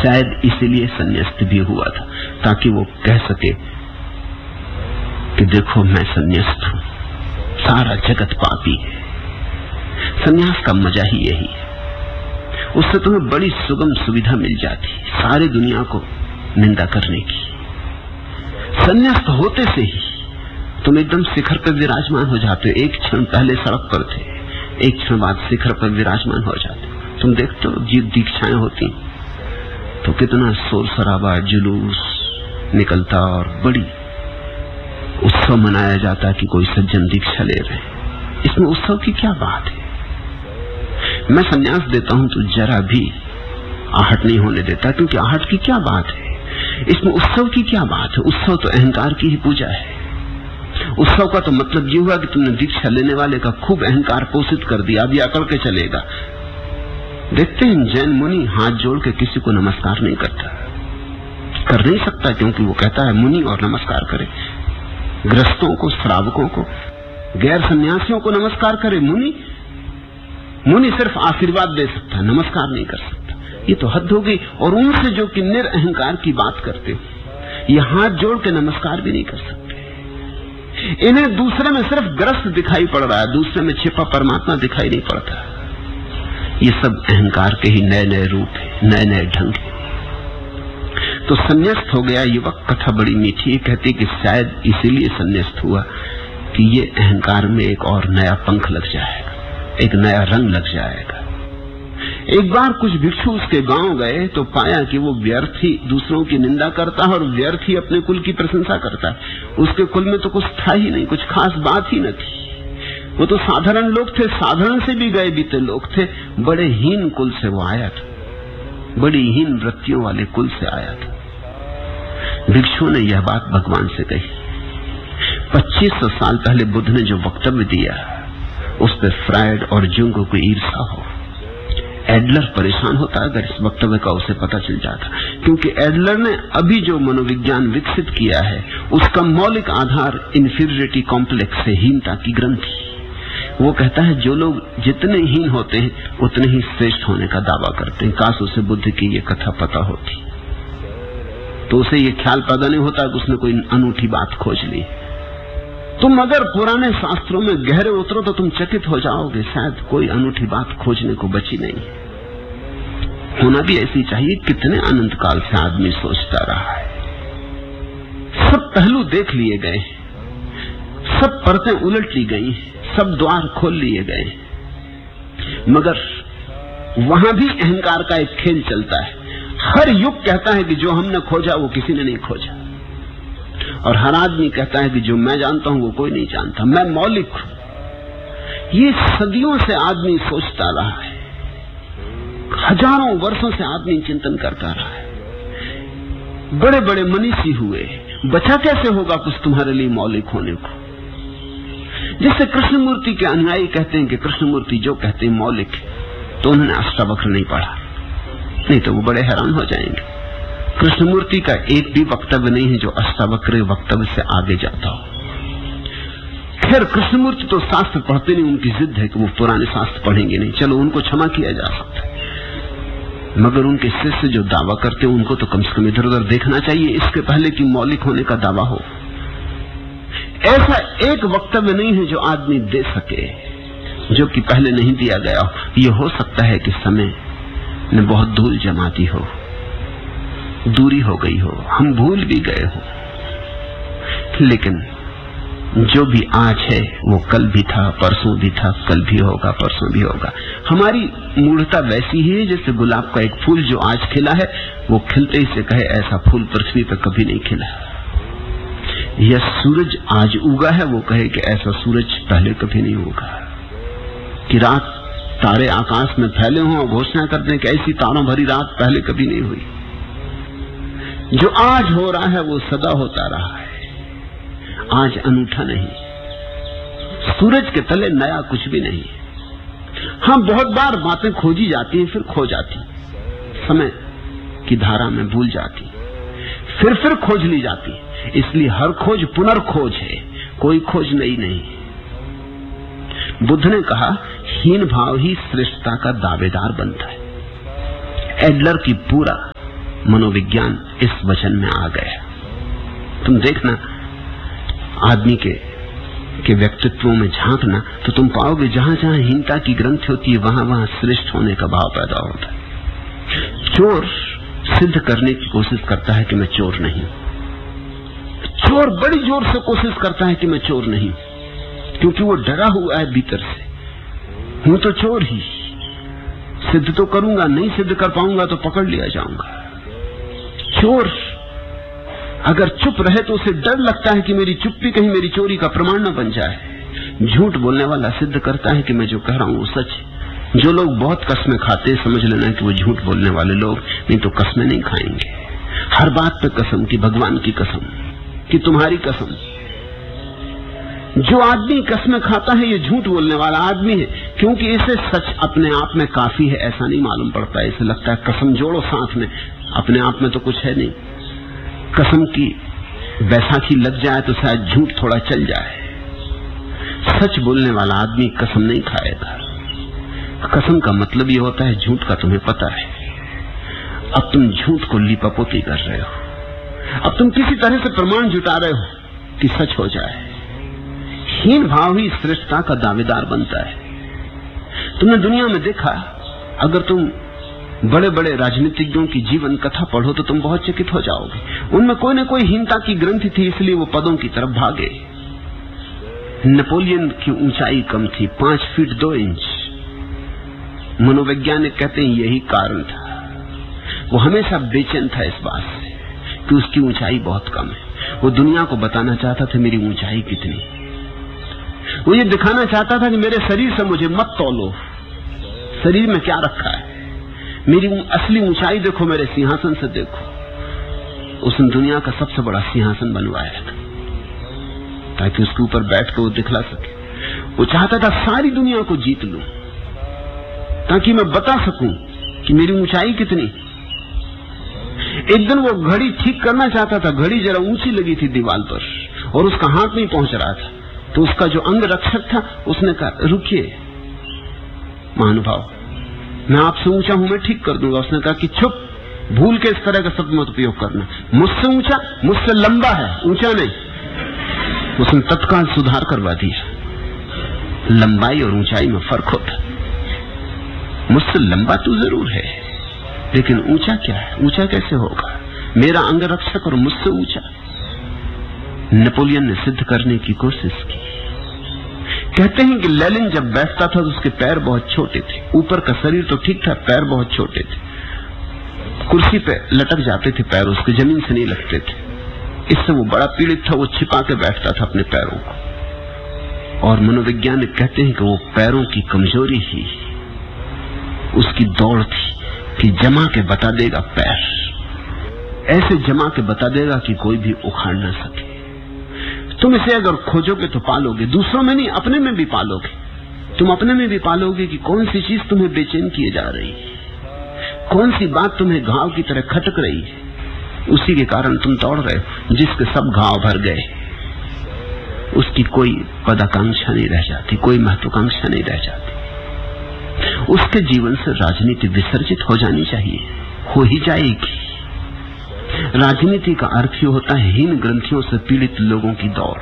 शायद इसीलिए संन्यास्त भी हुआ था, ताकि वो कह सके कि देखो मैं संन्यास्त हूं, सारा जगत पापी है। संन्यास का मजा ही यही है, उससे तुम्हें बड़ी सुगम सुविधा मिल जाती, सारी दुनिया को निंदा करने की। संन्यास्त होते से ही तुम एकदम शिखर पर विराजमान हो जाते हो। एक क्षण पहले सड़क पर थे, एक क्षण बाद शिखर पर विराजमान हो जाते हो। तुम देखते हो जीव दीक्षाएं होती तो कितना शोर शराबा जुलूस निकलता और बड़ी उत्सव मनाया जाता कि कोई सज्जन दीक्षा ले रहे हैं। इसमें उत्सव की क्या बात है? मैं संन्यास देता हूं तो जरा भी आहट नहीं होने देता, क्योंकि आहट की क्या बात है, इसमें उत्सव की क्या बात है? उत्सव तो अहंकार की ही पूजा है। उत्सव का तो मतलब ये हुआ कि तुमने दीक्षा लेने वाले का खूब अहंकार पोषित कर दिया, अब ये अकड़ के चलेगा। देखते हैं जैन मुनि हाथ जोड़ के किसी को नमस्कार नहीं करता, कर नहीं सकता, क्योंकि वो कहता है मुनि और नमस्कार करे। गृहस्थों को, श्रावकों को, गैर सन्यासियों को नमस्कार करे मुनि सिर्फ आशीर्वाद दे सकता है, नमस्कार नहीं कर सकता। ये तो हद हो गई। और उनसे जो कि निरअहंकार की बात करते हो, ये हाथ जोड़ के नमस्कार भी नहीं कर सकते। इन्हें दूसरे में सिर्फ ग्रस्त दिखाई पड़ रहा है, दूसरे में छिपा परमात्मा दिखाई नहीं पड़ता। ये सब अहंकार के ही नए नए रूप है, नए नए ढंग है। तो संन्यास्त हो गया युवक। कथा बड़ी मीठी है, कहती कि शायद इसीलिए संन्यास्त हुआ कि ये अहंकार में एक और नया पंख लग जाएगा, एक नया रंग लग जाएगा। एक बार कुछ भिक्षु उसके गांव गए तो पाया कि वो व्यर्थ ही दूसरों की निंदा करता है और व्यर्थ ही अपने कुल की प्रशंसा करता है। उसके कुल में तो कुछ था ही नहीं, कुछ खास बात ही न थी। वो तो साधारण लोग थे, साधारण से भी गए बीते लोग थे। बड़े हीन कुल से वो आया था, बड़ी हीन वृत्तियों वाले कुल से आया था। भिक्षु ने यह बात भगवान से कही। 2500 साल पहले बुद्ध ने जो वक्तव्य दिया उस पर फ्रायड और जुंग को ईर्षा हो। एडलर परेशान होता अगर इस वक्तव्य का उसे पता चल जाता, क्योंकि एडलर ने अभी जो मनोविज्ञान विकसित किया है उसका मौलिक आधार इंफीरियरिटी कॉम्प्लेक्स है, हीनता की ग्रंथि। वो कहता है जो लोग जितने हीन होते हैं उतने ही श्रेष्ठ होने का दावा करते हैं। काश उसे बुद्ध की ये कथा पता होती तो उसे ये ख्याल पैदा नहीं होता कि उसने कोई अनूठी बात खोज ली। तुम अगर पुराने शास्त्रों में गहरे उतरो तो तुम चकित हो जाओगे, शायद कोई अनूठी बात खोजने को बची नहीं। होना भी ऐसी चाहिए। कितने अनंत काल से आदमी सोचता रहा है, सब पहलू देख लिए गए, सब परतें उलट ली गई, सब द्वार खोल लिए गए, मगर वहां भी अहंकार का एक खेल चलता है। हर युग कहता है कि जो हमने खोजा वो किसी ने नहीं खोजा, और हर आदमी कहता है कि जो मैं जानता हूं वो कोई नहीं जानता, मैं मौलिक हूं। ये सदियों से आदमी सोचता रहा है, हजारों वर्षों से आदमी चिंतन करता रहा है। बड़े बड़े मनीषी हुए, बचा कैसे होगा कुछ तुम्हारे लिए मौलिक होने को। जिससे कृष्णमूर्ति के अनुयायी कहते हैं कि कृष्णमूर्ति जो कहते हैं मौलिक, तो उन्होंने अष्टावक्र नहीं पढ़ा, नहीं तो वो बड़े हैरान हो जाएंगे। कृष्णमूर्ति का एक भी वक्तव्य नहीं है जो अष्टावक्र वक्तव्य से आगे जाता हो। खैर कृष्णमूर्ति तो शास्त्र पढ़ते नहीं, उनकी जिद है कि वो पुराने शास्त्र पढ़ेंगे नहीं, चलो उनको क्षमा किया जा सकता है। मगर उनके शिष्य जो दावा करते हैं उनको तो कम से कम इधर उधर देखना चाहिए इसके पहले कि मौलिक होने का दावा हो। ऐसा एक वक्तव्य नहीं है जो आदमी दे सके जो कि पहले नहीं दिया गया हो। ये हो सकता है कि समय ने बहुत धूल जमा दी हो, दूरी हो गई हो, हम भूल भी गए हो, लेकिन जो भी आज है वो कल भी था, परसों भी था, कल भी होगा, परसों भी होगा। हमारी मूढ़ता वैसी ही है जैसे गुलाब का एक फूल जो आज खिला है वो खिलते ही से कहे ऐसा फूल पृथ्वी पर कभी नहीं खिला। या सूरज आज उगा है वो कहे कि ऐसा सूरज पहले कभी नहीं उगा। कि रात तारे आकाश में फैले हों और घोषणा कर दें कि ऐसी तारों भरी रात पहले कभी नहीं हुई। जो आज हो रहा है वो सदा होता रहा है, आज अनूठा नहीं। सूरज के तले नया कुछ भी नहीं। हाँ बहुत बार बातें खोजी जाती हैं फिर खो जाती, समय की धारा में भूल जाती, फिर खोज ली जाती। इसलिए हर खोज पुनर्खोज है, कोई खोज नई नहीं। बुद्ध ने कहा हीन भाव ही श्रेष्ठता का दावेदार बनता है। एडलर की पूरा मनोविज्ञान इस वचन में आ गया। तुम देखना आदमी के व्यक्तित्वों में झांकना तो तुम पाओगे जहां जहां हीनता की ग्रंथि होती है वहां वहां श्रेष्ठ होने का भाव पैदा होता है। चोर सिद्ध करने की कोशिश करता है कि मैं चोर नहीं। चोर बड़ी जोर से कोशिश करता है कि मैं चोर नहीं, क्योंकि वो डरा हुआ है भीतर से, हूं तो चोर ही, सिद्ध तो करूंगा, नहीं सिद्ध कर पाऊंगा तो पकड़ लिया जाऊंगा। चोर अगर चुप रहे तो उसे डर लगता है कि मेरी चुप्पी कहीं मेरी चोरी का प्रमाण न बन जाए। झूठ बोलने वाला सिद्ध करता है कि मैं जो कह रहा हूं वो सच है। जो लोग बहुत कस्में खाते समझ लेना कि वो झूठ बोलने वाले लोग, नहीं तो कस्में नहीं खाएंगे। हर बात पे कसम, की भगवान की कसम, कि तुम्हारी कसम। जो आदमी कसमें खाता है ये झूठ बोलने वाला आदमी है, क्योंकि इसे सच अपने आप में काफी है ऐसा नहीं मालूम पड़ता है। इसे लगता है कसम जोड़ो साथ में, अपने आप में तो कुछ है नहीं। कसम की बैसाखी लग जाए तो शायद झूठ थोड़ा चल जाए। सच बोलने वाला आदमी कसम नहीं खाएगा। कसम का मतलब ये होता है झूठ का तुम्हें पता है, अब तुम झूठ को लिपापोती कर रहे हो, अब तुम किसी तरह से प्रमाण जुटा रहे हो कि सच हो जाए। हीन भाव ही श्रेष्ठता का दावेदार बनता है। तुमने दुनिया में देखा, अगर तुम बड़े बड़े राजनीतिज्ञों की जीवन कथा पढ़ो तो तुम बहुत चकित हो जाओगे। उनमें कोई न कोई हीनता की ग्रंथि थी, इसलिए वो पदों की तरफ भागे। नेपोलियन की ऊंचाई कम थी, 5 फीट 2 इंच। मनोवैज्ञानिक कहते हैं यही कारण था। वो हमेशा बेचैन था इस बात से कि उसकी ऊंचाई बहुत कम है। वो दुनिया को बताना चाहता था मेरी ऊंचाई कितनी। वो ये दिखाना चाहता था कि मेरे शरीर से मुझे मत तौलो, शरीर में क्या रखा है, मेरी असली ऊंचाई देखो, मेरे सिंहासन से देखो। उसने दुनिया का सबसे बड़ा सिंहासन बनवाया था ताकि उसके ऊपर बैठ कर वो दिखला सके। वो चाहता था सारी दुनिया को जीत लूं ताकि मैं बता सकूं कि मेरी ऊंचाई कितनी। एक दिन वो घड़ी ठीक करना चाहता था, घड़ी जरा ऊंची लगी थी दीवार पर और उसका हाथ नहीं पहुंच रहा था, तो उसका जो अंग रक्षक था उसने कहा रुकिए महानुभाव, मैं आपसे ऊंचा हूं, मैं ठीक कर दूंगा। उसने कहा कि चुप, भूल के इस तरह का शब्द मत उपयोग करना, मुझसे ऊंचा, मुझसे लंबा है, ऊंचा नहीं। उसने तत्काल सुधार करवा दिया। लंबाई और ऊंचाई में फर्क होता। मुझसे लंबा तो जरूर है, लेकिन ऊंचा क्या है, ऊंचा कैसे होगा? मेरा अंग रक्षक और मुझसे ऊंचा। नेपोलियन ने सिद्ध करने की कोशिश की। कहते हैं कि लेनिन जब बैठता था तो उसके पैर बहुत छोटे थे, ऊपर का शरीर तो ठीक था, पैर बहुत छोटे थे, कुर्सी पे लटक जाते थे पैर उसके, जमीन से नहीं लगते थे। इससे वो बड़ा पीड़ित था, वो छिपा के बैठता था अपने पैरों को। और मनोवैज्ञानिक कहते हैं कि वो पैरों की कमजोरी ही उसकी दौड़ थी कि जमा के बता देगा पैर, ऐसे जमा के बता देगा कि कोई भी उखाड़ ना सके। तुम इसे अगर खोजोगे तो पालोगे, दूसरों में नहीं अपने में भी पालोगे। तुम अपने में भी पालोगे कि कौन सी चीज तुम्हें बेचैन किए जा रही है, कौन सी बात तुम्हें घाव की तरह खटक रही है। उसी के कारण तुम दौड़ रहे हो। जिसके सब घाव भर गए उसकी कोई पदाकांक्षा नहीं रह जाती, कोई महत्वाकांक्षा नहीं रह जाती। उसके जीवन से राजनीति विसर्जित हो जानी चाहिए, हो ही जाएगी। राजनीति का अर्थ ही होता है हीन ग्रंथियों से पीड़ित लोगों की दौड़।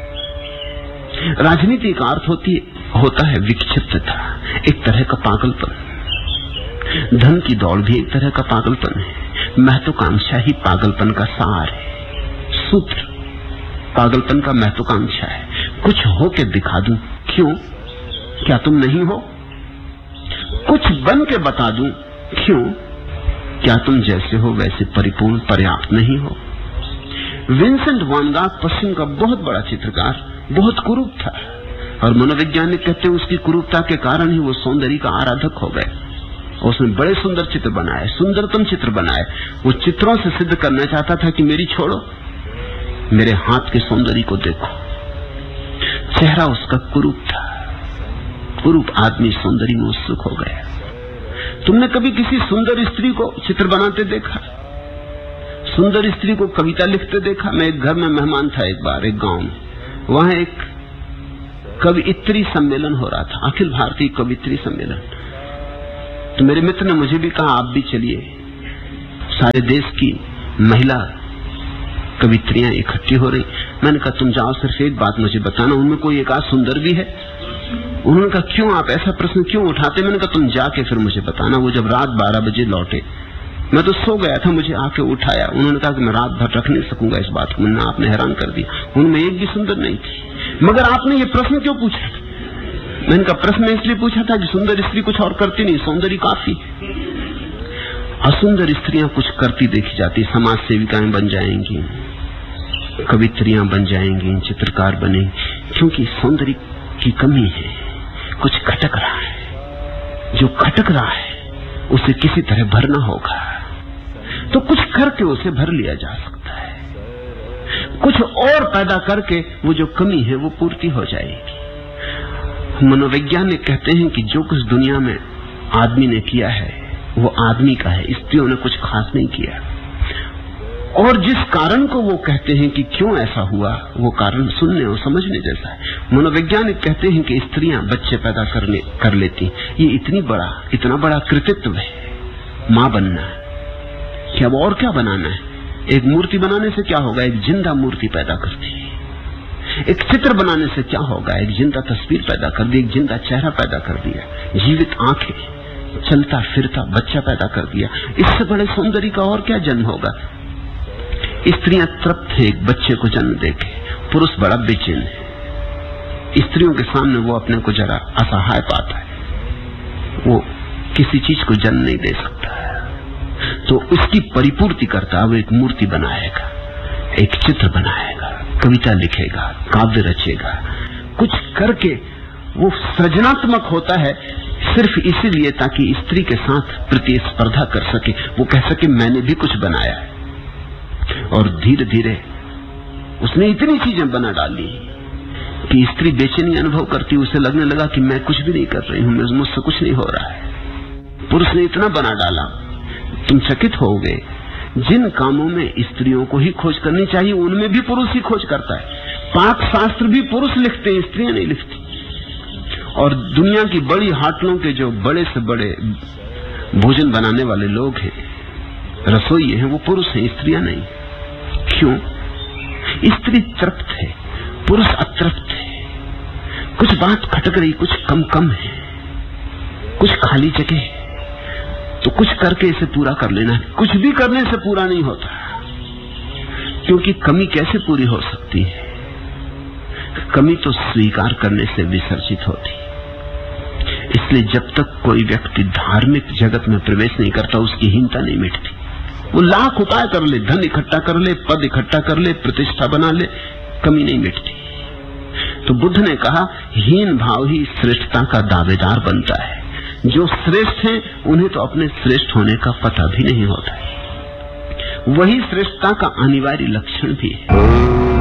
राजनीति का अर्थ होता है विक्षिप्तता, एक तरह का पागलपन। धन की दौड़ भी एक तरह का पागलपन है। महत्वाकांक्षा ही पागलपन का सार है। सूत्र पागलपन का महत्वाकांक्षा है, कुछ हो के दिखा दूं। क्यों? क्या तुम नहीं हो? कुछ बन के बता दूं। क्यों? क्या तुम जैसे हो वैसे परिपूर्ण पर्याप्त नहीं हो? विंसेंट वैन गॉग पश्चिम का बहुत बड़ा चित्रकार, बहुत कुरूप था, और मनोवैज्ञानिक कहते हैं उसकी कुरूपता के कारण ही वो सौंदर्य का आराधक हो गए। उसने बड़े सुंदर चित्र बनाए, सुंदरतम चित्र बनाए। वो चित्रों से सिद्ध करना चाहता था कि मेरी छोड़ो, मेरे हाथ के सौंदर्य को देखो। चेहरा उसका कुरूप था। कुरूप आदमी सौंदर्य में उत्सुक हो गया। तुमने कभी किसी सुंदर स्त्री को चित्र बनाते देखा? सुंदर स्त्री को कविता लिखते देखा? मैं एक घर में मेहमान था एक बार, एक गांव में। वहां एक कवियत्री सम्मेलन हो रहा था, अखिल भारतीय कवियत्री सम्मेलन। तो मेरे मित्र ने मुझे भी कहा आप भी चलिए। सारे देश की महिला कवित्रियां इकट्ठी हो रही। मैंने कहा तुम जाओ, सिर्फ एक बात मुझे बताना, उनमें कोई एक आध सुंदर भी है? उन्होंने कहा क्यों, आप ऐसा प्रश्न क्यों उठाते? मैंने कहा तुम जाके फिर मुझे बताना। वो जब रात 12 बजे लौटे, मैं तो सो गया था, मुझे आके उठाया। उन्होंने कहा कि मैं रात भर रख नहीं सकूंगा इस बात को, मैंने आपने हैरान कर दिया, उनमें एक भी सुंदर नहीं थी। मगर आपने ये प्रश्न क्यों पूछा? मैंने कहा प्रश्न इसलिए पूछा था कि सुंदर स्त्री कुछ और करती नहीं, सौंदर्य काफी। असुंदर स्त्रियां कुछ करती देखी जाती, समाज सेविकाएं बन जाएंगी, कवित्रियां बन जाएंगी, चित्रकार बनेंगी, क्योंकि सौंदर्य की कमी है, कुछ खटक रहा है। जो खटक रहा है उसे किसी तरह भरना होगा, तो कुछ करके उसे भर लिया जा सकता है, कुछ और पैदा करके वो जो कमी है वो पूर्ति हो जाएगी। मनोवैज्ञानिक कहते हैं कि जो कुछ दुनिया में आदमी ने किया है वो आदमी का है, स्त्रियों ने कुछ खास नहीं किया। और जिस कारण को वो कहते हैं कि क्यों ऐसा हुआ, वो कारण सुनने और समझने जैसा है। मनोवैज्ञानिक कहते हैं कि स्त्रियां बच्चे पैदा कर लेती, ये इतना बड़ा कृतित्व है मां बनना, कि अब और क्या बनाना है। एक मूर्ति बनाने से क्या होगा, एक जिंदा मूर्ति पैदा करती है। एक चित्र बनाने से क्या होगा, एक जिंदा तस्वीर पैदा कर दी, एक जिंदा चेहरा पैदा कर दिया, जीवित आंखें, चलता फिरता बच्चा पैदा कर दिया। इससे बड़े सौंदर्य का और क्या जन्म होगा। स्त्रियां तृप्त है एक बच्चे को जन्म देके, पुरुष बड़ा बेचैन है। स्त्रियों के सामने वो अपने को जरा असहाय पाता है, वो किसी चीज को जन्म नहीं दे सकता, तो उसकी परिपूर्ति करता है। वो एक मूर्ति बनाएगा, एक चित्र बनाएगा, कविता लिखेगा, काव्य रचेगा, कुछ करके वो सृजनात्मक होता है, सिर्फ इसीलिए ताकि स्त्री के साथ प्रतिस्पर्धा कर सके, वो कह सके मैंने भी कुछ बनाया है। और धीरे धीरे उसने इतनी चीजें बना डाली कि स्त्री बेचैनी अनुभव करती, उसे लगने लगा कि मैं कुछ भी नहीं कर रही हूं, मुझसे कुछ नहीं हो रहा है। पुरुष ने इतना बना डाला, तुम चकित हो गए। जिन कामों में स्त्रियों को ही खोज करनी चाहिए उनमें भी पुरुष ही खोज करता है। पाक शास्त्र भी पुरुष लिखते हैं, स्त्रियां नहीं लिखती। और दुनिया की बड़ी होटलों के जो बड़े से बड़े भोजन बनाने वाले लोग हैं, रसोई हैं, वो पुरुष हैं, स्त्रियां नहीं। क्यों? स्त्री तृप्त है, पुरुष अतृप्त है। कुछ बात खटक रही, कुछ कम है, कुछ खाली जगह है, तो कुछ करके इसे पूरा कर लेना है। कुछ भी करने से पूरा नहीं होता, क्योंकि कमी कैसे पूरी हो सकती है? कमी तो स्वीकार करने से विसर्जित होती। इसलिए जब तक कोई व्यक्ति धार्मिक जगत में प्रवेश नहीं करता, उसकी हीनता नहीं मिटती। वो लाख उपाय कर ले, धन इकट्ठा कर ले, पद इकट्ठा कर ले, प्रतिष्ठा बना ले, कमी नहीं मिटती। तो बुद्ध ने कहा हीन भाव ही श्रेष्ठता का दावेदार बनता है। जो श्रेष्ठ हैं उन्हें तो अपने श्रेष्ठ होने का पता भी नहीं होता है, वही श्रेष्ठता का अनिवार्य लक्षण भी है।